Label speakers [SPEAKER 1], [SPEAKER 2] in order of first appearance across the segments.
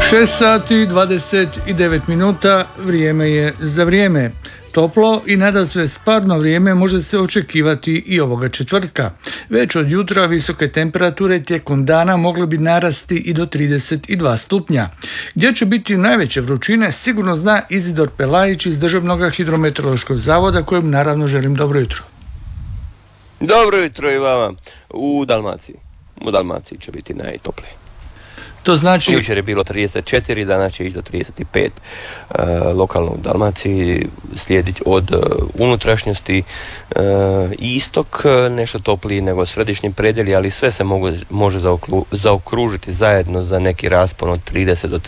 [SPEAKER 1] 6 sati 29 minuta, vrijeme je za vrijeme. Toplo i nadasve sparno vrijeme može se očekivati i ovoga četvrtka. Već od jutra visoke temperature tijekom dana mogle bi narasti i do 32 stupnja. Gdje će biti najveće vrućine sigurno zna Izidor Pelajić iz Državnog hidrometeorološkog zavoda, kojem naravno želim dobro jutro.
[SPEAKER 2] Dobro jutro i vama. U Dalmaciji će biti najtoplije.
[SPEAKER 1] To znači...
[SPEAKER 2] Jučer je bilo 34, danas će ići do 35. Lokalno u Dalmaciji slijediti od unutrašnjosti istok, nešto topliji nego središnji predjeli, ali sve se može zaokružiti zajedno za neki raspon od 30 do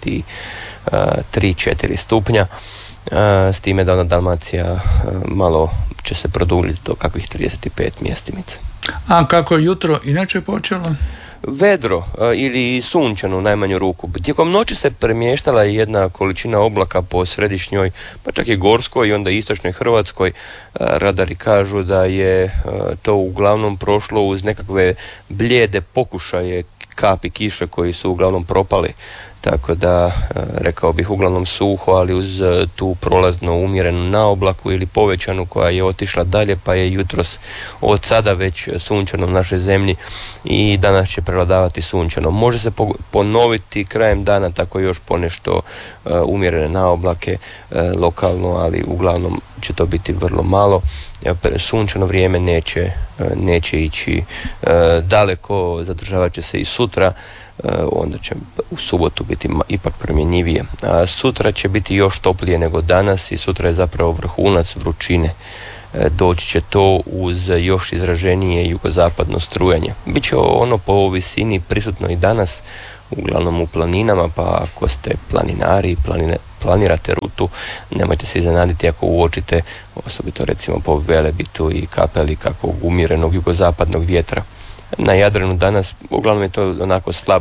[SPEAKER 2] 33-4 stupnja. S time da ona Dalmacija malo će se produljiti do kakvih 35 mjestimica.
[SPEAKER 1] A kako je jutro inače počelo?
[SPEAKER 2] Vedro ili sunčano u najmanju ruku. Tijekom noći se premještala jedna količina oblaka po središnjoj, pa čak i gorskoj i onda istočnoj Hrvatskoj. Radari kažu da je to uglavnom prošlo uz nekakve blijede pokušaje kapi kiše koji su uglavnom propali. Tako da, rekao bih, uglavnom suho, ali uz tu prolazno umjerenu naoblaku ili povećanu koja je otišla dalje, pa je jutros od sada već sunčano u našoj zemlji i danas će prevladavati sunčano. Može se ponoviti krajem dana tako još ponešto umjerene naoblake lokalno, ali uglavnom će to biti vrlo malo. Sunčano vrijeme neće ići daleko, zadržavat će se i sutra. Onda će u subotu biti ipak promjenjivije. Sutra će biti još toplije nego danas i sutra je zapravo vrhunac vrućine. Doći će to uz još izraženije jugozapadno strujanje. Biće ono po visini prisutno i danas, uglavnom u planinama, pa ako ste planinari i planirate rutu, nemojte se iznenaditi ako uočite, osobito recimo po Velebitu i Kapeli, kakvog umjerenog jugozapadnog vjetra. Na Jadranu danas uglavnom je to onako slab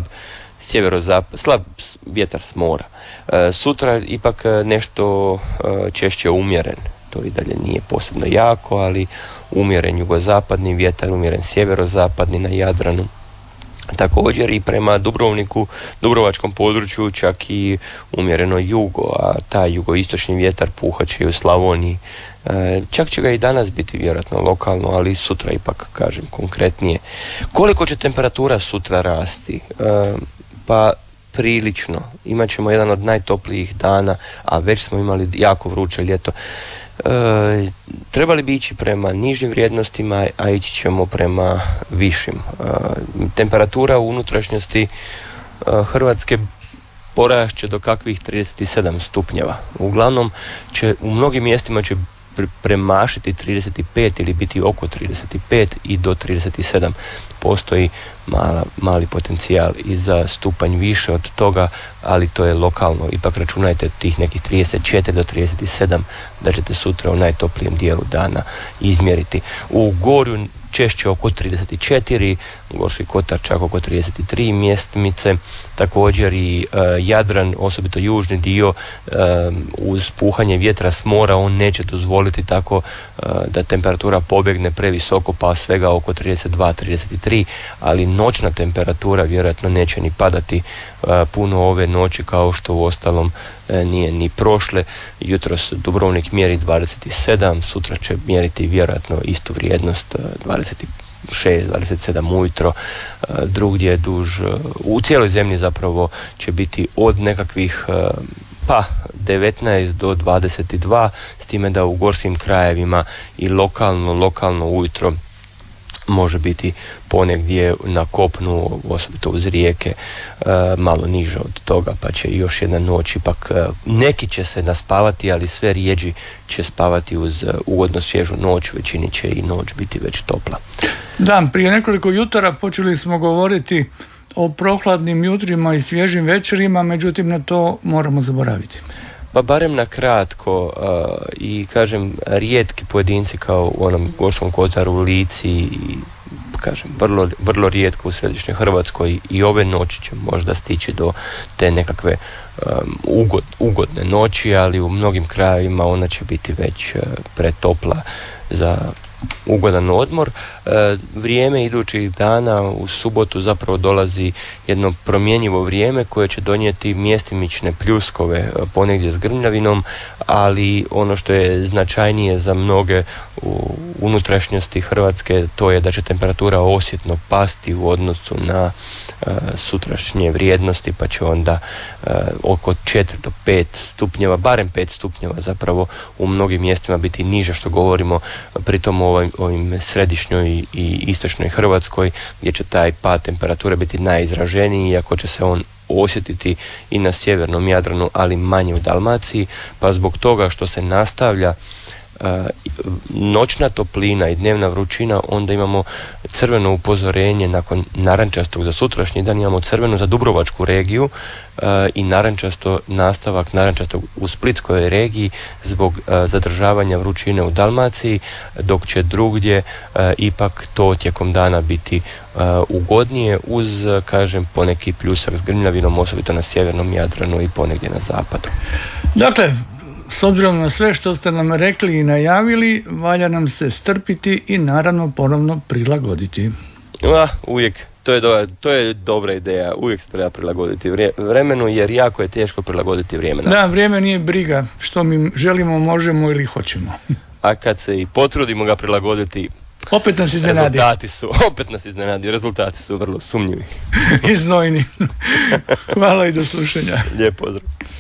[SPEAKER 2] vjetar s mora. Sutra ipak nešto češće umjeren. To i dalje nije posebno jako, ali umjeren jugozapadni vjetar, umjeren sjeverozapadni na Jadranu. Također i prema Dubrovniku, dubrovačkom području čak i umjereno jugo, a taj jugoistočni vjetar puhat će i u Slavoniji. Čak će ga i danas biti vjerojatno lokalno, ali sutra ipak, kažem, konkretnije. Koliko će temperatura sutra rasti? Pa prilično. Imaćemo jedan od najtoplijih dana, a već smo imali jako vruće ljeto. Trebali bi ići prema nižim vrijednostima, a ići ćemo prema višim. Temperatura u unutrašnjosti Hrvatske porašće do kakvih 37 stupnjeva. Uglavnom u mnogim mjestima će premašiti 35 ili biti oko 35 i do 37. Postoji mali potencijal i za stupanj više od toga, ali to je lokalno. Ipak računajte tih nekih 34 do 37 da ćete sutra u najtoplijem dijelu dana izmjeriti. U Gorju češće oko 34, Gorski kotar čak oko 33 mjestimice, također i Jadran, osobito južni dio, uz puhanje vjetra s mora on neće dozvoliti tako da temperatura pobjegne previsoko, pa svega oko 32-33, ali noćna temperatura vjerojatno neće ni padati puno ove noći, kao što u ostalom nije ni prošle. Jutros Dubrovnik mjeri 27, sutra će mjeriti vjerojatno istu vrijednost 26-27 ujutro. Drugdje u cijeloj zemlji zapravo će biti od nekakvih 19 do 22, s time da u gorskim krajevima i lokalno ujutro može biti ponegdje na kopnu, osobito uz rijeke, malo niže od toga, pa će još jedna noć ipak, neki će se naspavati, ali sve rijeđi će spavati uz ugodno svježu noć, većini će i noć biti već topla.
[SPEAKER 1] Da, prije nekoliko jutara počeli smo govoriti o prohladnim jutrima i svježim večerima, međutim na to moramo zaboraviti.
[SPEAKER 2] Pa barem na kratko, i kažem, rijetki pojedinci kao u onom Gorskom kotaru, Lici i kažem, vrlo rijetko u središnjoj Hrvatskoj i ove noći će možda stići do te nekakve ugodne noći, ali u mnogim krajevima ona će biti već pretopla za ugodan odmor. Vrijeme idućih dana u subotu zapravo dolazi jedno promjenjivo vrijeme koje će donijeti mjestimične pljuskove ponegdje s grmljavinom, ali ono što je značajnije za mnoge u unutrašnjosti Hrvatske, to je da će temperatura osjetno pasti u odnosu na sutrašnje vrijednosti, pa će onda oko 4 do 5 stupnjeva, barem 5 stupnjeva zapravo u mnogim mjestima biti niže, što govorimo pritom o ovim središnjoj i istočnoj Hrvatskoj, gdje će taj pad temperature biti najizraženiji, iako će se on osjetiti i na sjevernom Jadranu, ali manje u Dalmaciji, pa zbog toga što se nastavlja noćna toplina i dnevna vrućina, onda imamo crveno upozorenje nakon narančastog za sutrašnji dan, imamo crveno za Dubrovačku regiju i nastavak narančastog u Splitskoj regiji zbog zadržavanja vrućine u Dalmaciji, dok će drugdje ipak to tijekom dana biti ugodnije uz, kažem, poneki pljusak s grmljavinom, osobito na sjevernom Jadranu i ponegdje na zapadu.
[SPEAKER 1] Dakle, s obzirom na sve što ste nam rekli i najavili, valja nam se strpiti i naravno ponovno prilagoditi.
[SPEAKER 2] Uvijek, to je dobra ideja, uvijek se treba prilagoditi vremenu, jer jako je teško prilagoditi vrijeme.
[SPEAKER 1] Da, vrijeme nije briga, što mi želimo, možemo ili hoćemo.
[SPEAKER 2] A kad se i potrudimo ga prilagoditi,
[SPEAKER 1] opet nas iznenadi.
[SPEAKER 2] Rezultati su vrlo sumnjivi.
[SPEAKER 1] I znojni. Hvala i do slušanja.
[SPEAKER 2] Lijep pozdrav.